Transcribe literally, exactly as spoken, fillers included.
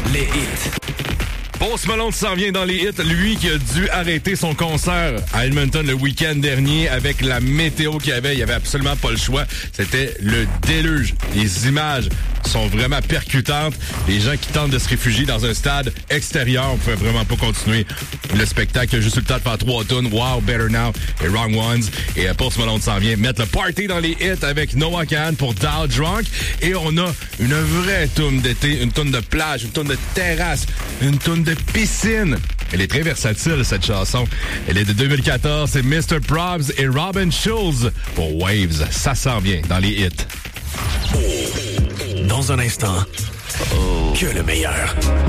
Les hits. Post Malone s'en vient dans les hits. Lui qui a dû arrêter son concert à Edmonton le week-end dernier avec la météo qu'il y avait. Il n'y avait absolument pas le choix. C'était le déluge. Les images sont vraiment percutantes. Les gens qui tentent de se réfugier dans un stade extérieur, on pouvait vraiment pas continuer le spectacle. Il a juste eu le temps de faire trois tunes. Wow, Better Now et Wrong Ones. Et Post Malone s'en vient mettre le party dans les hits avec Noah Kahan pour Dial Drunk. Et on a une vraie toune d'été, une toune de plage, une toune de terrasse, une toune de piscine. Elle est très versatile, cette chanson. Elle est de deux mille quatorze. C'est mister Probs et Robin Schulz pour Waves. Ça s'en vient dans les hits. Dans un instant, que le meilleur.